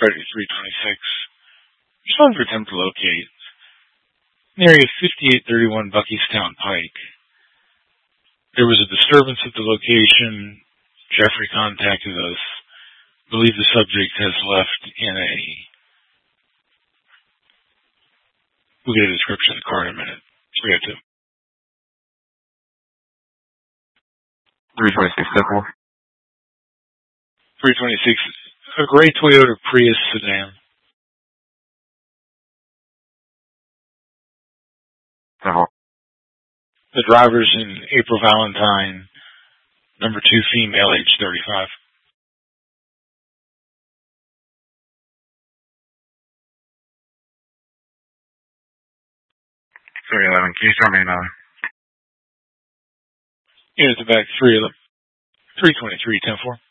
Freddy 326. Respond for attempt to locate. In area 5831 Buckystown Pike. There was a disturbance at the location. Jeffrey contacted us. Believe the subject has left in a... We'll get a description of the car in a minute. 302. 326, 326, a gray Toyota Prius sedan. The driver's in April Valentine, number 2 female, age 35. 311, can you tell me another? Unit to back 323, 10-4.